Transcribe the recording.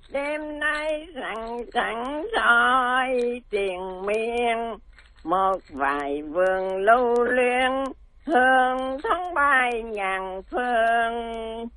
đêm nay rằng chẳng soi triền miên, một vài vườn lưu luyến hương tháng bay ngàn phương.